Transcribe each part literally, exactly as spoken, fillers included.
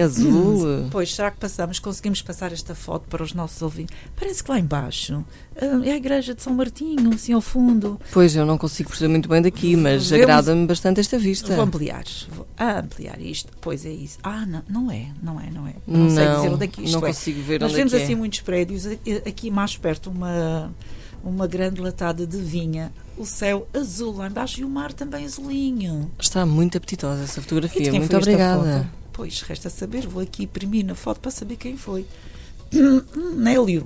em azul. Pois, será que passamos, conseguimos passar esta foto para os nossos ouvintes? Parece que lá embaixo uh, é a igreja de São Martinho, assim ao fundo. Pois, eu não consigo perceber muito bem daqui, mas Vemos... agrada-me bastante esta vista. Vou ampliar, vou ampliar isto. Pois é isso. Ah, não, não é, não é, não é. Não, não sei dizer onde é que isto não é. consigo ver Nós onde é vemos que é. assim muitos prédios, aqui mais perto uma, uma grande latada de vinha, o céu azul lá embaixo e o mar também azulinho. Está muito apetitosa essa fotografia, E de quem muito foi esta obrigada. foto? Pois, resta saber, vou aqui imprimir na foto para saber quem foi. Nélio.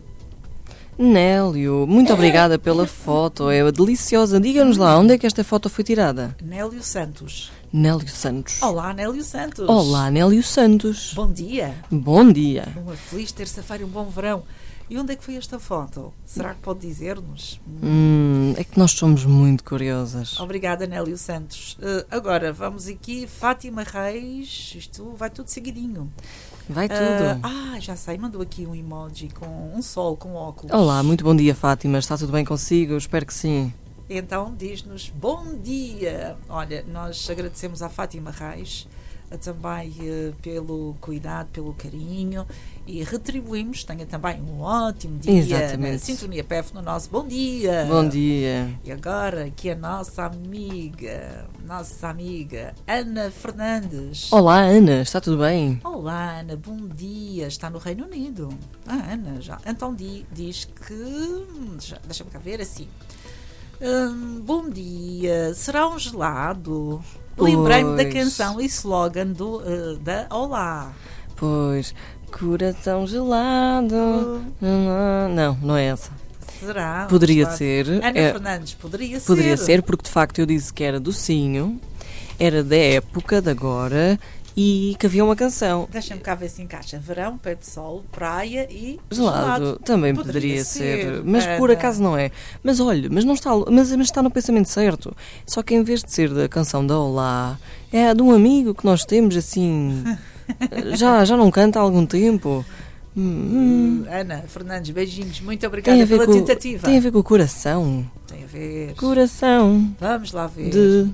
Nélio, muito obrigada pela foto, é deliciosa. Diga-nos lá, onde é que esta foto foi tirada? Nélio Santos. Nélio Santos. Olá, Nélio Santos. Olá, Nélio Santos. Bom dia. Bom dia. Uma feliz terça-feira e um bom verão. E onde é que foi esta foto? Será que pode dizer-nos? Hum, é que nós somos muito curiosas. Obrigada, Nélio Santos. Uh, agora, vamos aqui, Fátima Reis, isto vai tudo seguidinho. Vai tudo. Uh, ah, já sei, mandou aqui um emoji com um sol, com óculos. Olá, muito bom dia, Fátima. Está tudo bem consigo? Eu espero que sim. Então, diz-nos bom dia. Olha, nós agradecemos à Fátima Reis uh, também uh, pelo cuidado, pelo carinho e retribuímos, tenha também um ótimo dia. Exatamente. Na Sintonia P F no nosso bom dia. Bom dia. E agora aqui a nossa amiga, nossa amiga Ana Fernandes. Olá, Ana, está tudo bem? Olá, Ana, bom dia. Está no Reino Unido. Ah, Ana, já. Então di, diz que. Já, deixa-me cá ver assim. Hum, bom dia. Será um gelado? Pois. Lembrei-me da canção e slogan do, uh, da Olá. Pois, coração gelado. Não, não é essa. Será? Poderia um ser. Ana é, Fernandes, poderia ser. Poderia ser, porque de facto eu disse que era docinho, era da época, de agora, e que havia uma canção. Deixa-me cá ver se encaixa. Verão, pé de sol, praia e Gelado, gelado. também Poderia poderia ser, ser, mas por Ana. acaso não é. Mas olha, mas, não está, mas, mas está no pensamento certo. Só que em vez de ser da canção da Olá, é a de um amigo que nós temos assim, já, já não canta há algum tempo. Hum, hum. Ana Fernandes, beijinhos, muito obrigada Tem a ver pela com, tentativa. tem a ver com o coração. Tem a ver. Coração Vamos lá ver. de...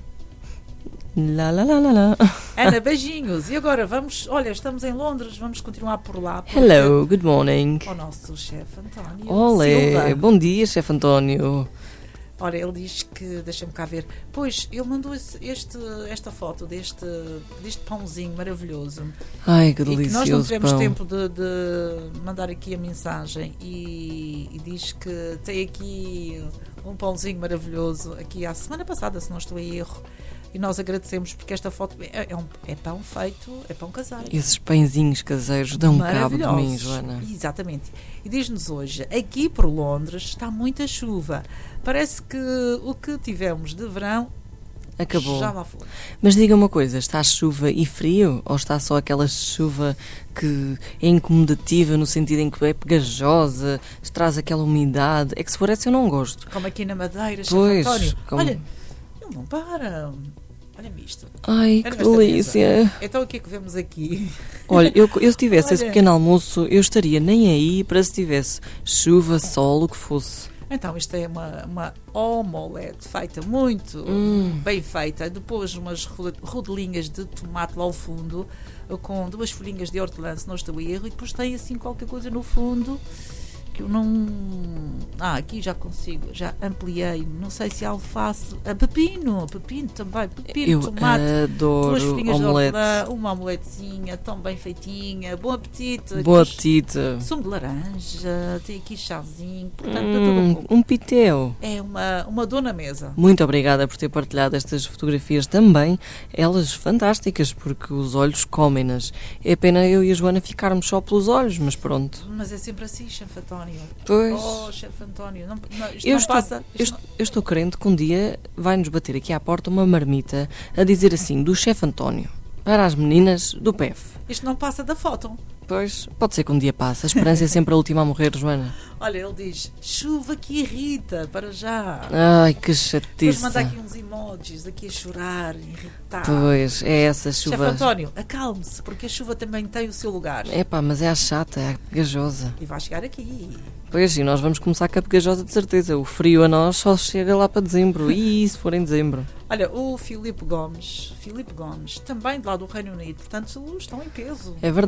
Lá, lá, lá, lá, lá. Ana, beijinhos. E agora vamos, olha, estamos em Londres, vamos continuar por lá. porque Hello, good morning. O nosso chefe António Olé, Silva. bom dia, chefe António. Ora, ele diz que, deixa-me cá ver, pois, ele mandou esse, este, esta foto deste, deste pãozinho maravilhoso. Ai, que E que delicioso nós não tivemos pão. tempo de, de mandar aqui a mensagem e, e diz que tem aqui um pãozinho maravilhoso aqui à semana passada, se não estou em erro. E nós agradecemos porque esta foto é, é, um, é pão feito, é pão caseiro. Esses pãezinhos caseiros dão cabo de mim, Joana. Exatamente. E diz-nos hoje, aqui por Londres está muita chuva. Parece que o que tivemos de verão Acabou. já lá foi. Mas diga uma coisa, está chuva e frio? Ou está só aquela chuva que é incomodativa no sentido em que é pegajosa, traz aquela umidade? É que se for essa eu não gosto. Como aqui na Madeira, Pois, chefe António. como- Olha, ele não para. Olha-me isto. Ai, Olha que esta delícia. mesa. Então o que é que vemos aqui? Olha, eu, eu se tivesse esse Olha. pequeno almoço, eu estaria nem aí para se tivesse chuva, sol, o que fosse. Então, isto é uma, uma omelete feita muito Hum. bem feita. Depois umas ro- rodelinhas de tomate lá ao fundo, com duas folhinhas de hortelã, se não estou em erro, e depois tem assim qualquer coisa no fundo que eu não... Ah, aqui já consigo, já ampliei. Não sei se é alface... Ah, pepino, pepino também, pepino, Eu tomate. Duas adoro folhinhas de omelete. hortelã, uma omeletezinha tão bem feitinha. Bom apetite. Bom Aqui apetite. sumo de laranja, tem aqui chazinho, portanto, para todo o Hum, povo. um pitel. É uma, uma dona mesa. Muito obrigada por ter partilhado estas fotografias também. Elas fantásticas, porque os olhos comem-nas. É pena eu e a Joana ficarmos só pelos olhos, mas pronto. Mas é sempre assim, chefe António. Pois. Oh, chefe António, não, não, isto Eu não estou, passa. eu, Isto estou, eu estou crente que um dia vai-nos bater aqui à porta uma marmita a dizer assim, do chefe António, para as meninas do P F. não, isto não passa da foto. Pois, pode ser que um dia passe. A esperança é sempre a última a morrer, Joana. Olha, ele diz, chuva que irrita, para já. Ai, que Depois chatice. manda aqui uns emojis, aqui a chorar, irritar. Pois, é essa Chefe chuva. António, acalme-se, porque a chuva também tem o seu lugar. Epá, mas é a chata, é a pegajosa. E vai chegar aqui. Pois, e nós vamos começar com a pegajosa de certeza. O frio a nós só chega lá para dezembro. E se for em dezembro? Olha, o Filipe Gomes, Filipe Gomes, também de lá do Reino Unido, portanto, estão em peso. É verdade.